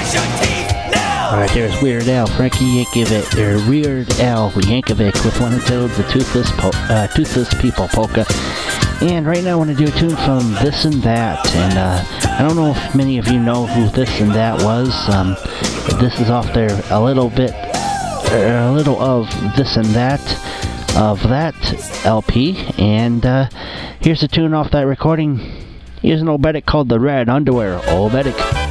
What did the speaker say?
Alright, there's Weird Al, Frankie Yankovic, or Weird Al Yankovic with one entitled The Toothless People Polka. And right now I want to do a tune from This and That, and I don't know if many of you know who This and That was. This is off there a little of This and That, of that LP, and here's a tune off that recording. Here's an Obedic called The Red Underwear Obedic.